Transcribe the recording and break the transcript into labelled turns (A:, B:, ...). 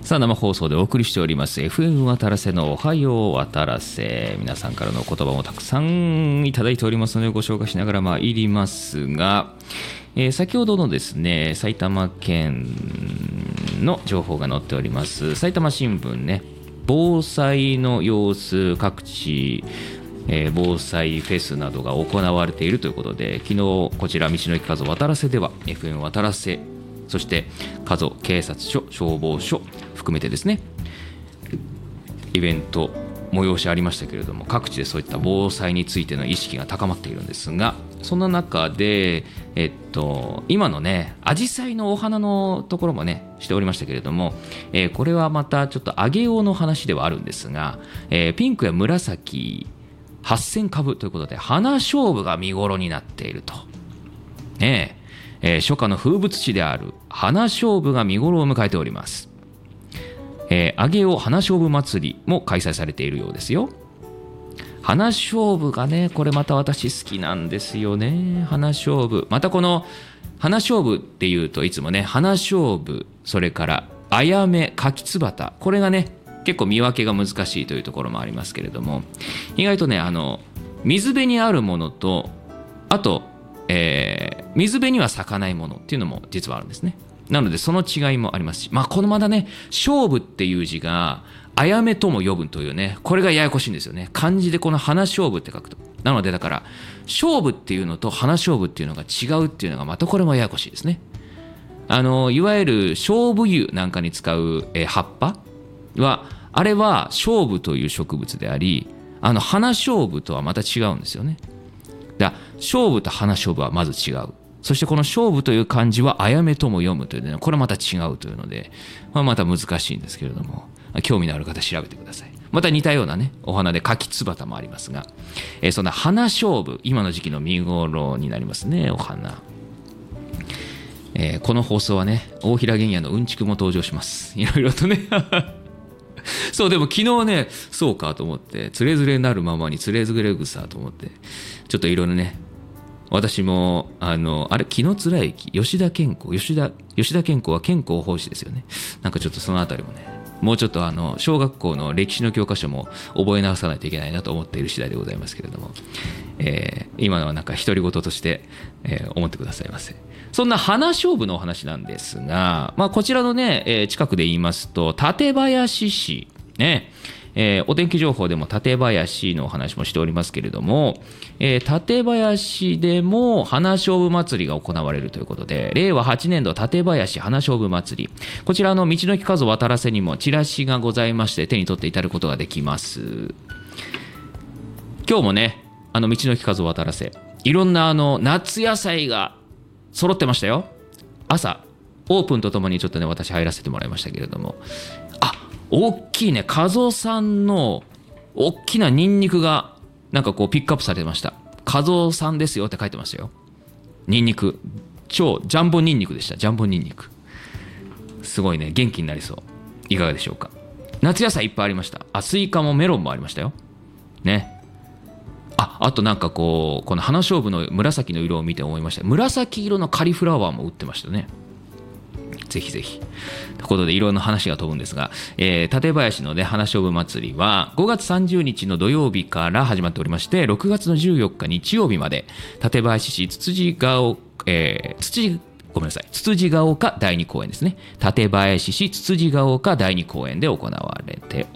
A: さあ生放送でお送りしております FM 渡良瀬のおはよう渡良瀬、皆さんからの言葉もたくさんいただいておりますのでご紹介しながら参りますが、先ほどのですね埼玉県の情報が載っております埼玉新聞ね、防災の様子各地、防災フェスなどが行われているということで、昨日こちら道の駅加須渡良瀬では FM 渡良瀬、そして加須警察署消防署含めてですね、イベント催しありましたけれども、各地でそういった防災についての意識が高まっているんですが、そんな中で今のねアジサイのお花のところもねしておりましたけれども、これはまたちょっと上げようの話ではあるんですが、ピンクや紫8000株ということで花菖蒲が見頃になっているとね。初夏の風物詩である花菖蒲が見頃を迎えております。上げお花菖蒲祭りも開催されているようですよ。花菖蒲がね、これまた私好きなんですよね。花菖蒲、またこの花菖蒲っていうといつもね花菖蒲、それからあやめ、柿つばた、これがね結構見分けが難しいというところもありますけれども、意外とね水辺にあるものと、あと水辺には咲かないものっていうのも実はあるんですね。なのでその違いもありますし、このまだね菖蒲っていう字があやめとも呼ぶというね、これがややこしいんですよね。漢字でこの花菖蒲って書くと、なのでだから菖蒲っていうのと花菖蒲っていうのが違うっていうのがまたこれもややこしいですね。いわゆる菖蒲湯なんかに使う葉っぱは、あれは菖蒲という植物であり、花菖蒲とはまた違うんですよね。だ菖蒲と花菖蒲はまず違う。そしてこの菖蒲という漢字はあやめとも読むというね、これまた違うというので、また難しいんですけれども、興味のある方調べてください。また似たようなねお花で柿つばたもありますが、そんな花菖蒲、今の時期の見頃になりますね、お花。この放送はね大平原野のうんちくも登場します。いろいろとねそうでも昨日ね、そうかと思ってつれづれなるままにつれづれ草と思って、ちょっといろいろね、私も紀の貫之、吉田健康は健康奉仕ですよね。なんかちょっとそのあたりもね、もうちょっと小学校の歴史の教科書も覚え直さないといけないなと思っている次第でございますけれども、今のはなんか独り言として、思ってくださいませ。そんな花菖蒲のお話なんですが、こちらのね、近くで言いますと館林市ね、お天気情報でも館林のお話もしておりますけれども、館林でも花菖蒲祭りが行われるということで、令和8年度館林花菖蒲祭り、こちら道の駅加須渡良瀬にもチラシがございまして、手に取って至ることができます。今日もね道の駅加須渡良瀬、いろんな夏野菜が揃ってましたよ。朝オープンとともにちょっとね私入らせてもらいましたけれども、大きいね加須産の大きなニンニクがなんかこうピックアップされてました。加須産ですよって書いてましたよ。ニンニク、超ジャンボニンニクでした。ジャンボニンニクすごいね、元気になりそう。いかがでしょうか。夏野菜いっぱいありました。スイカもメロンもありましたよね。あとなんかこの花菖蒲の紫の色を見て思いました。紫色のカリフラワーも売ってましたね。ぜひぜひということでいろんな話が飛ぶんですが、館林のね花菖蒲祭りは5月30日の土曜日から始まっておりまして、6月の14日日曜日まで館林市つつじが丘第2公園ですね。館林市つつじが丘第2公園で行われて